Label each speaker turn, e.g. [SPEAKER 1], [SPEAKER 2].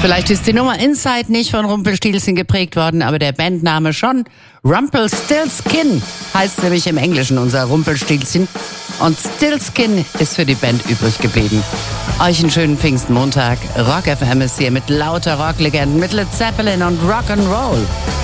[SPEAKER 1] Vielleicht ist die Nummer Inside nicht von Rumpelstilzchen geprägt worden, aber der Bandname schon. Rumpelstiltskin heißt nämlich im Englischen unser Rumpelstilzchen. Und Stiltskin ist für die Band übrig geblieben. Euch einen schönen Pfingstmontag. Rock FM ist hier mit lauter Rocklegenden, mit Led Zeppelin und Rock'n'Roll.